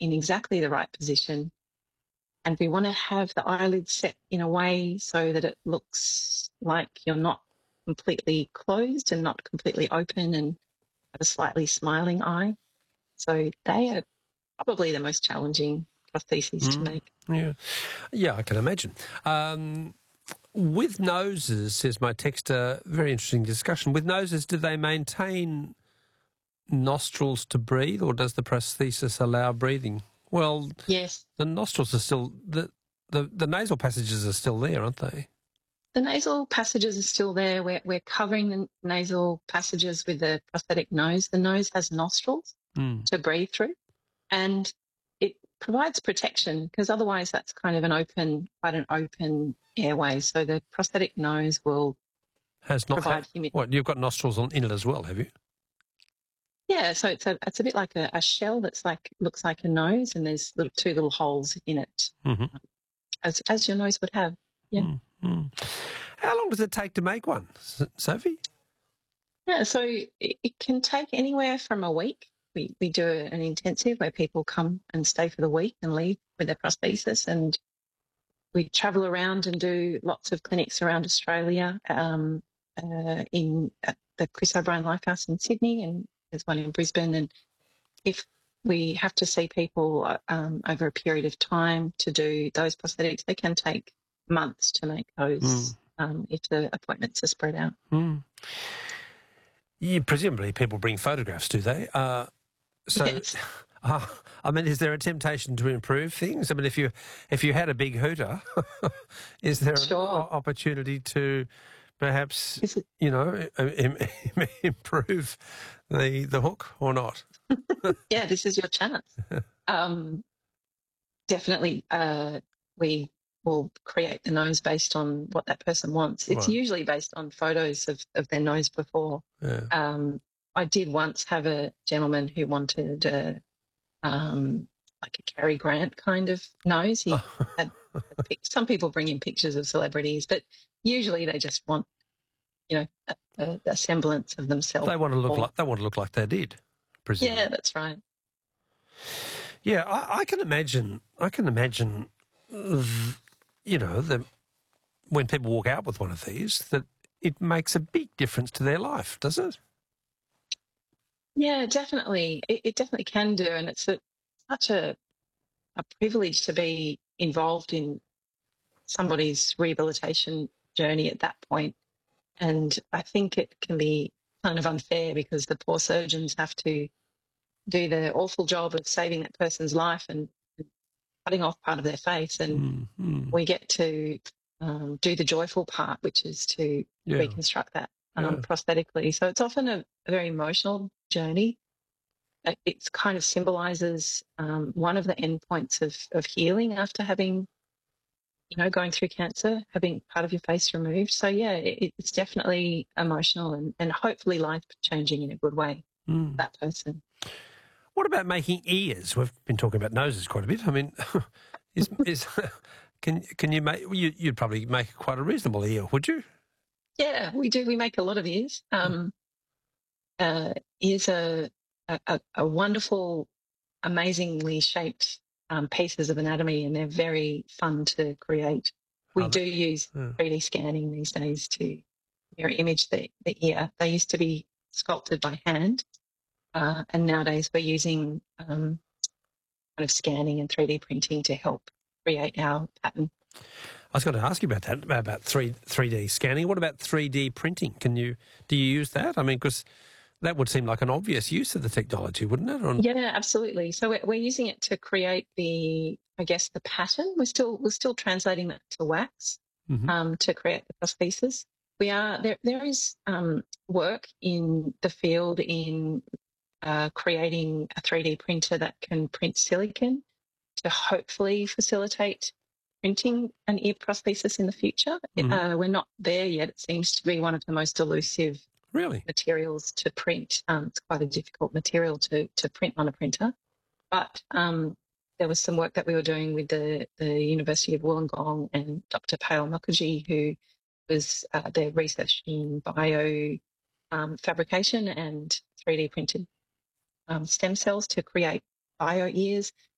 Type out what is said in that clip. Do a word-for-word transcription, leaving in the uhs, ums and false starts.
in exactly the right position. And we want to have the eyelids set in a way so that it looks like you're not completely closed and not completely open and have a slightly smiling eye. So they are probably the most challenging prostheses Mm, to make. yeah, yeah, I can imagine. Um, with noses, says my texter, very interesting discussion. With noses, do they maintain nostrils to breathe, or does the prosthesis allow breathing? Well, Yes. the nostrils are still the the, the nasal passages are still there, aren't they? The nasal passages are still there. We're, we're covering the nasal passages with the prosthetic nose. The nose has nostrils Mm. to breathe through, and it provides protection because otherwise that's kind of an open, quite an open airway. So the prosthetic nose will Has not provide humidity. What, you've got nostrils on in it as well, have you? Yeah, so it's a it's a bit like a, a shell that's like looks like a nose, and there's little two little holes in it, Mm-hmm. as as your nose would have. Yeah. Mm-hmm. How long does it take to make one, Sophie? Yeah, so it, it can take anywhere from a week. We we do an intensive where people come and stay for the week and leave with their prosthesis, and we travel around and do lots of clinics around Australia. Um, uh, in at the Chris O'Brien Lifehouse in Sydney, and there's one in Brisbane. And if we have to see people um, over a period of time to do those prosthetics, they can take months to make those mm. um, if the appointments are spread out. Mm. Yeah, presumably people bring photographs, do they? Uh, so, yes. uh, I mean, is there a temptation to improve things? I mean, if you if you had a big hooter, is there sure. an opportunity to perhaps, you know, im- im- improve the the hook or not? Yeah, this is your chance. Um, definitely, uh, we will create the nose based on what that person wants. It's right. usually based on photos of, of their nose before. Yeah. Um, I did once have a gentleman who wanted a, um, like a Cary Grant kind of nose. He had some people bring in pictures of celebrities, but usually they just want, you know, a, a, a semblance of themselves. They want to look or, like they want to look like they did. Presumably. Yeah, that's right. Yeah, I, I can imagine. I can imagine. You know, that when people walk out with one of these, that it makes a big difference to their life, does it? Yeah, definitely. It, it definitely can do, and it's a, such a a privilege to be involved in somebody's rehabilitation journey at that point. And I think it can be kind of unfair because the poor surgeons have to do the awful job of saving that person's life and cutting off part of their face. And mm-hmm. we get to um, do the joyful part, which is to yeah. reconstruct that um, yeah. prosthetically. So it's often a, a very emotional journey. It kind of symbolises um, one of the endpoints of, of healing after having, you know, going through cancer, having part of your face removed. So, yeah, it, it's definitely emotional and, and hopefully life-changing in a good way mm. for that person. What about making ears? We've been talking about noses quite a bit. I mean, is, is can can you make, you, you'd probably make quite a reasonable ear, would you? Yeah, we do. We make a lot of ears. Um, uh, ears are a, a wonderful, amazingly shaped um, pieces of anatomy, and they're very fun to create. We oh, do use yeah. three D scanning these days to mirror image the, the ear. They used to be sculpted by hand, uh, and nowadays we're using um, kind of scanning and three D printing to help create our pattern. I was going to ask you about that, about three three D scanning. What about three D printing? Can you do you use that? I mean, because that would seem like an obvious use of the technology, wouldn't it? Or... Yeah, absolutely. So we're, we're using it to create the, I guess, the pattern. We're still we're still translating that to wax mm-hmm. um, to create the prosthesis. We are there. There is um, work in the field in uh, creating a three D printer that can print silicon to hopefully facilitate printing an ear prosthesis in the future. Mm-hmm. Uh, we're not there yet. It seems to be one of the most elusive. Really? Materials to print. Um, it's quite a difficult material to to print on a printer. But um, there was some work that we were doing with the, the University of Wollongong and Doctor Payal Mukherjee, who was uh, their research in bio um, fabrication and three D printed um, stem cells to create bio ears.